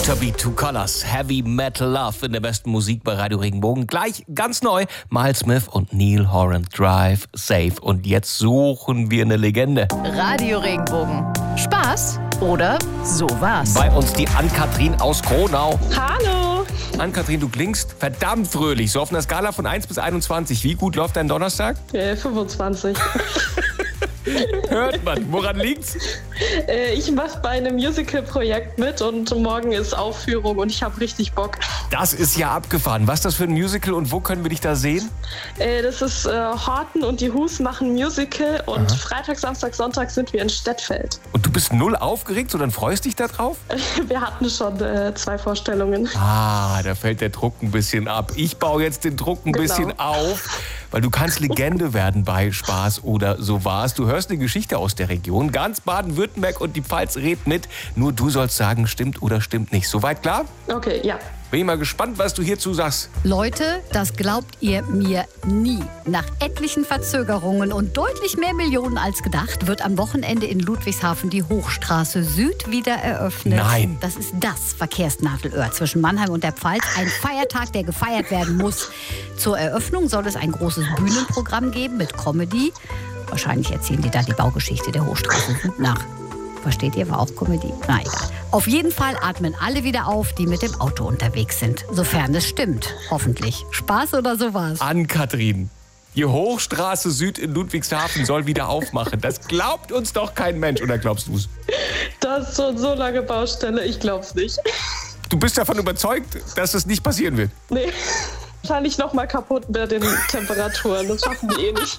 Guter Beat, Two Colors, Heavy Metal Love in der besten Musik bei Radio Regenbogen. Gleich ganz neu, Miles Smith und Neil Horan, Drive Safe. Und jetzt suchen wir eine Legende. Radio Regenbogen. Spaß oder sowas? Bei uns die Ann-Kathrin aus Kronau. Hallo. Ann-Kathrin, du klingst verdammt fröhlich. So auf einer Skala von 1 bis 21. Wie gut läuft dein Donnerstag? 25. Hört man. Woran liegt's? Ich mache bei einem Musical-Projekt mit und morgen ist Aufführung und ich habe richtig Bock. Das ist ja abgefahren. Was ist das für ein Musical und wo können wir dich da sehen? Das ist Horten und die Hus machen Musical und Freitag, Samstag, Sonntag sind wir in Stettfeld. Und du bist null aufgeregt, sondern freust dich da drauf? Wir hatten schon 2 Vorstellungen. Ah, da fällt der Druck ein bisschen ab. Ich baue jetzt den Druck ein bisschen auf, weil du kannst Legende werden bei Spaß oder so war's. Du hörst eine Geschichte aus der Region. Ganz Baden-Württemberg und die Pfalz redet mit. Nur du sollst sagen, stimmt oder stimmt nicht. Soweit klar? Okay, ja. Bin ich mal gespannt, was du hierzu sagst. Leute, das glaubt ihr mir nie. Nach etlichen Verzögerungen und deutlich mehr Millionen als gedacht, wird am Wochenende in Ludwigshafen die Hochstraße Süd wieder eröffnet. Nein. Das ist das Verkehrsnadelöhr zwischen Mannheim und der Pfalz. Ein Feiertag, der gefeiert werden muss. Zur Eröffnung soll es ein großes Bühnenprogramm geben mit Comedy. Wahrscheinlich erzählen die da die Baugeschichte der Hochstraße Süd nach. Versteht ihr, war auch Comedy? Na egal. Auf jeden Fall atmen alle wieder auf, die mit dem Auto unterwegs sind. Sofern es stimmt. Hoffentlich. Spaß oder sowas? Ann-Kathrin, die Hochstraße Süd in Ludwigshafen soll wieder aufmachen. Das glaubt uns doch kein Mensch, oder glaubst du's? Das ist schon so lange Baustelle, ich glaub's nicht. Du bist davon überzeugt, dass es nicht passieren wird? Nee, wahrscheinlich noch mal kaputt bei den Temperaturen. Das schaffen die eh nicht.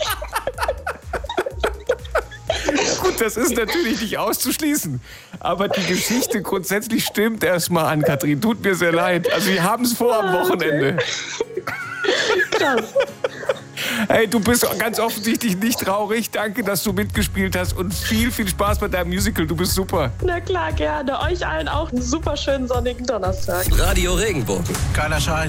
Gut, das ist natürlich nicht auszuschließen. Aber die Geschichte grundsätzlich stimmt erstmal, Ann-Kathrin. Tut mir sehr leid. Also wir haben es vor am Wochenende. Krass. Hey, du bist ganz offensichtlich nicht traurig. Danke, dass du mitgespielt hast und viel, viel Spaß bei deinem Musical. Du bist super. Na klar, gerne. Euch allen auch einen super schönen sonnigen Donnerstag. Radio Regenbogen. Geiler Scheiß.